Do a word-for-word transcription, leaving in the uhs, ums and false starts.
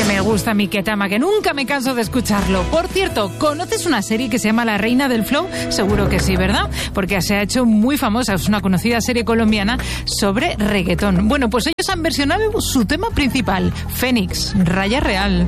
me gusta mi Ketama, que nunca me canso de escucharlo. Por cierto, ¿conoces una serie que se llama La Reina del Flow? Seguro que sí, ¿verdad? Porque se ha hecho muy famosa, es una conocida serie colombiana sobre reggaetón. Bueno, pues ellos han versionado su tema principal, Fénix, Raya Real.